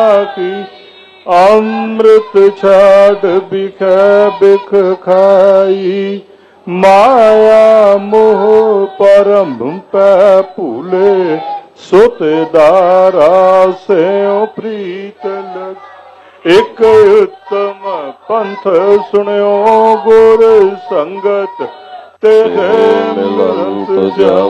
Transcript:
की अमृत छाड़ बिखै बिख खाई माया मोह परम पै भूले सुत दारा से प्रीत लग एक उत्तम पंथ सुनियो गुर संगत तेरे मिलत जाओ।